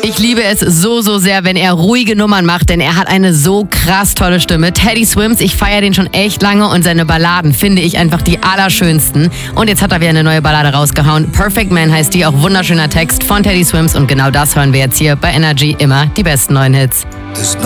Ich liebe es so, so sehr, wenn er ruhige Nummern macht, denn er hat eine so krass tolle Stimme. Teddy Swims, ich feiere den schon echt lange und seine Balladen finde ich einfach die allerschönsten. Und jetzt hat er wieder eine neue Ballade rausgehauen. Perfect Man heißt die, auch wunderschöner Text von Teddy Swims und genau das hören wir jetzt hier bei Energy, immer die besten neuen Hits.